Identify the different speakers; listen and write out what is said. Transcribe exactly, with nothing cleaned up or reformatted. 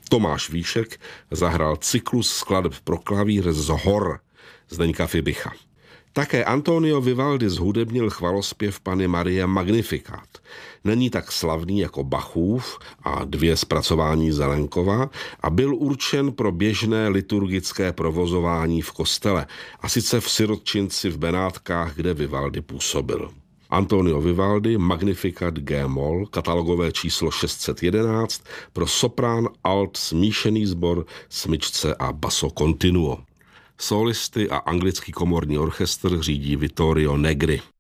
Speaker 1: Tomáš Víšek zahrál cyklus skladeb pro klavír z Hor Zdeňka Fibicha. Také Antonio Vivaldi zhudebnil chvalospěv Panny Marie Magnificat. Není tak slavný jako Bachův a dvě zpracování Zelenkova a byl určen pro běžné liturgické provozování v kostele, a sice v sirotčinci v Benátkách, kde Vivaldi působil. Antonio Vivaldi, Magnificat G-moll, katalogové číslo šest set jedenáct, pro soprán, alt, smíšený sbor, smyčce a basso continuo. Solisty a anglický komorní orchestr řídí Vittorio Negri.